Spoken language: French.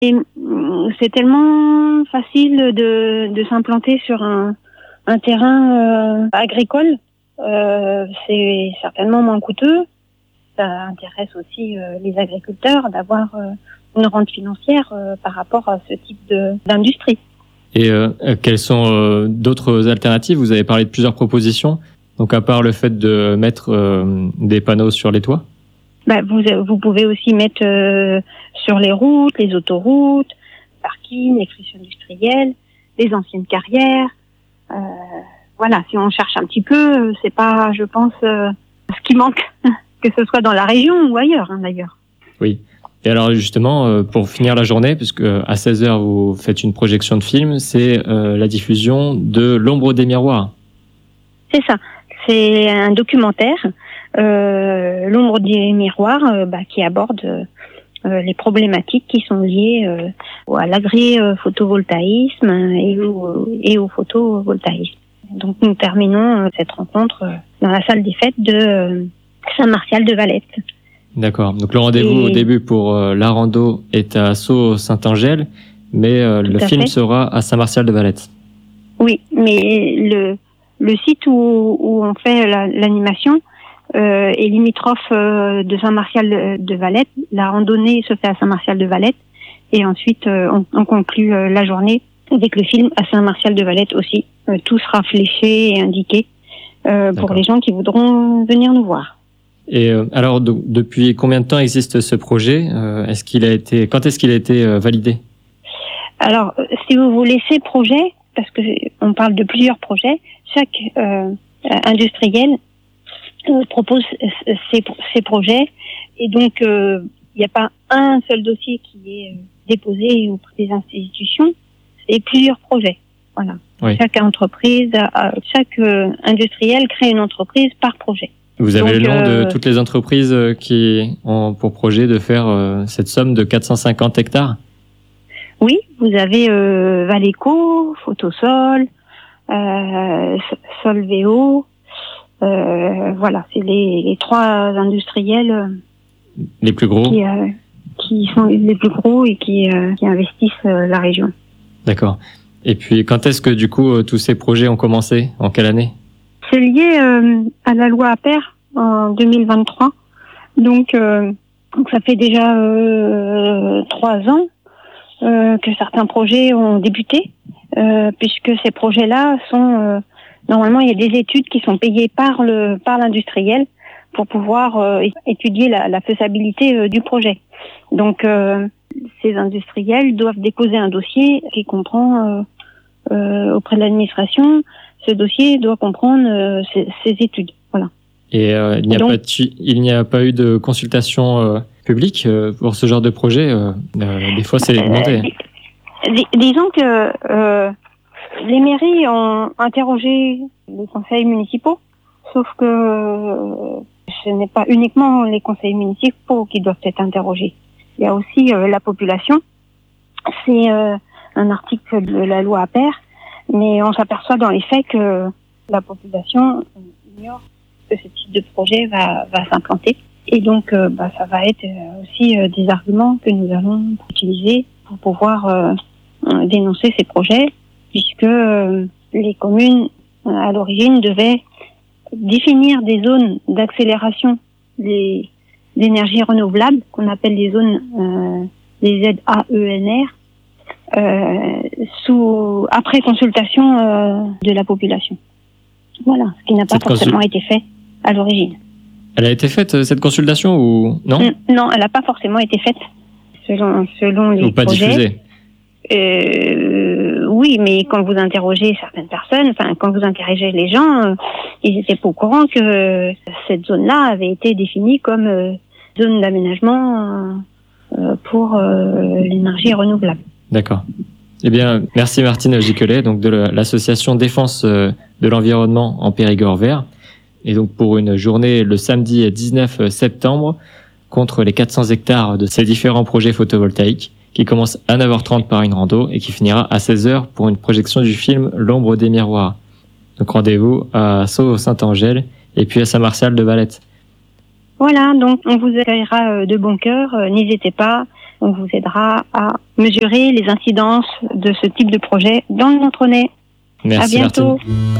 Et c'est tellement facile de s'implanter sur un terrain agricole. C'est certainement moins coûteux. Ça intéresse aussi les agriculteurs d'avoir une rente financière par rapport à ce type d'industrie. Et quelles sont d'autres alternatives? Vous avez parlé de plusieurs propositions. Donc à part le fait de mettre des panneaux sur les toits? Vous pouvez aussi mettre sur les routes, les autoroutes, les parkings, les friches industrielles, les anciennes carrières. Voilà, si on cherche un petit peu, c'est pas, je pense, ce qui manque, que ce soit dans la région ou ailleurs, d'ailleurs. Oui. Et alors justement, pour finir la journée, puisque à 16h vous faites une projection de film, c'est la diffusion de L'ombre des miroirs. C'est ça. C'est un documentaire, L'ombre des miroirs, qui aborde les problématiques qui sont liées à l'agri-photovoltaïsme et au photovoltaïsme. Donc nous terminons cette rencontre dans la salle des fêtes de Saint-Martial-de-Valette. D'accord. Donc le rendez-vous au début pour la rando est à Sceaux-Saint-Angèle, mais le film sera à Saint-Martial-de-Valette. Oui, mais le site où on fait l'animation est limitrophe de Saint-Martial-de-Valette. La randonnée se fait à Saint-Martial-de-Valette et ensuite on conclut la journée avec le film à Saint-Martial-de-Valette aussi. Tout sera fléché et indiqué pour les gens qui voudront venir nous voir. Et alors, depuis combien de temps existe ce projet? Quand est-ce qu'il a été validé? Alors, si vous voulez ces projets, parce que on parle de plusieurs projets, chaque industriel propose ses projets, et donc il n'y a pas un seul dossier qui est déposé auprès des institutions, c'est plusieurs projets. Voilà. Oui. Chaque industriel crée une entreprise par projet. Vous avez le nom de toutes les entreprises qui ont pour projet de faire cette somme de 450 hectares? Oui, vous avez Valeco, Photosol, Solveo. Voilà, c'est les trois industriels les plus gros qui sont les plus gros et qui investissent la région. D'accord. Et puis, quand est-ce que, du coup, tous ces projets ont commencé? En quelle année? C'est lié à la loi APER en 2023. Donc ça fait déjà 3 ans que certains projets ont débuté, puisque ces projets-là sont... normalement, il y a des études qui sont payées par l'industriel pour pouvoir étudier la faisabilité du projet. Donc, ces industriels doivent déposer un dossier qui comprend auprès de l'administration. Ce dossier doit comprendre ces études. Voilà. Et il n'y a pas eu de consultation publique pour ce genre de projet. Des fois, c'est demandé. Disons que les mairies ont interrogé les conseils municipaux, sauf que ce n'est pas uniquement les conseils municipaux qui doivent être interrogés. Il y a aussi la population. C'est un article de la loi APER, mais on s'aperçoit dans les faits que la population ignore que ce type de projet va s'implanter. Et donc, ça va être aussi des arguments que nous allons utiliser pour pouvoir dénoncer ces projets, puisque les communes, à l'origine, devaient définir des zones d'accélération d'énergie renouvelable, qu'on appelle les zones des ZAENR, après consultation de la population. Voilà, ce qui n'a pas forcément été fait à l'origine. Elle a été faite, cette consultation, ou non? Non, elle n'a pas forcément été faite selon les ou pas projets. Diffusée. Oui, mais quand vous interrogez certaines personnes, quand vous interrogez les gens, ils n'étaient pas au courant que cette zone-là avait été définie comme zone d'aménagement pour l'énergie renouvelable. D'accord. Eh bien, merci Martine Gicquelet, donc de l'association Défense de l'environnement en Périgord vert. Et donc pour une journée le samedi 19 septembre contre les 400 hectares de ces différents projets photovoltaïques qui commence à 9h30 par une rando et qui finira à 16h pour une projection du film L'ombre des miroirs. Donc rendez-vous à Sceaux-Saint-Angèle et puis à Saint-Martial-de-Valette. Voilà, donc on vous accueillera de bon cœur. N'hésitez pas on vous aidera à mesurer les incidences de ce type de projet dans le Nontronais. Merci, à bientôt. Martine.